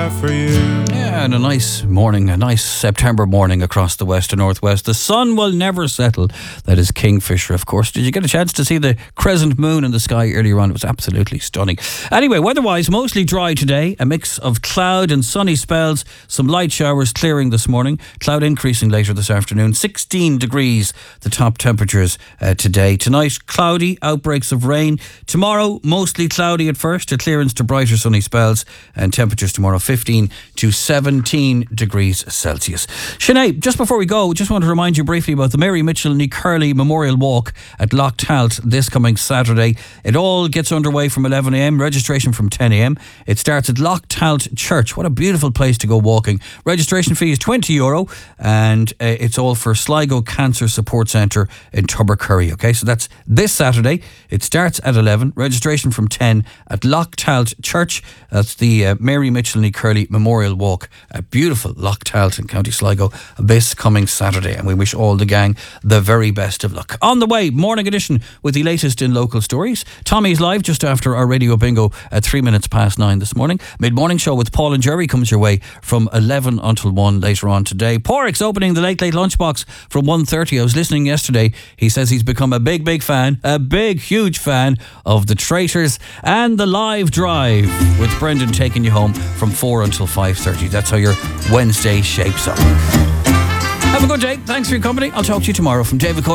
have for you. Yeah, and a nice morning, a nice September morning across the west and northwest. The sun will never settle. That is Kingfisher, of course. Did you get a chance to see the crescent moon in the sky earlier on? It was absolutely stunning. Anyway, weather-wise, mostly dry today. A mix of cloud and sunny spells. Some light showers clearing this morning. Cloud increasing later this afternoon. 16 degrees, the top temperatures today. Tonight, cloudy, outbreaks of rain. Tomorrow, mostly cloudy at first. A clearance to brighter sunny spells. And temperatures tomorrow, 15 to 17 degrees Celsius. Sinead, just before we go, just want to remind you briefly about the Mary Mitchell Ní Curley Memorial Walk at Loch Talt this coming Saturday. It all gets underway from 11 a.m, registration from 10 a.m. It starts at Loch Talt Church. What a beautiful place to go walking. Registration fee is €20 and it's all for Sligo Cancer Support Centre in Tubbercurry. Okay, so that's this Saturday. It starts at 11, registration from 10 at Loch Talt Church. That's the Mary Mitchell Ní Curley Memorial Walk at beautiful Loch Talt in County Sligo this coming Saturday, and we wish all the gang the very best of luck. On the way, morning edition with the latest in local stories. Tommy's live just after our radio bingo at 9:03 this morning. Mid-morning show with Paul and Jerry comes your way from 11 until 1 later on today. Porrick's opening the Late Late Lunchbox from 1:30. I was listening yesterday. He says he's become a big fan, a big, huge fan of The Traitors and The Live Drive, with Brendan taking you home from 4 until 5:30. That's how your Wednesday shapes up. Have a good day. Thanks for your company. I'll talk to you tomorrow from David Cole.